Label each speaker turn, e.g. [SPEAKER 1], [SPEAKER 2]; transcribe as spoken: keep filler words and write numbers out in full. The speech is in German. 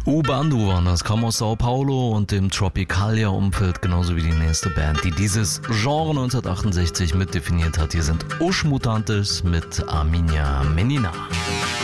[SPEAKER 1] U-Bandu waren das, kam aus Sao Paulo und dem Tropicalia-Umfeld, genauso wie die nächste Band, die dieses Genre neunzehnhundertachtundsechzig mitdefiniert hat. Hier sind Os Mutantes mit Arminia Menina.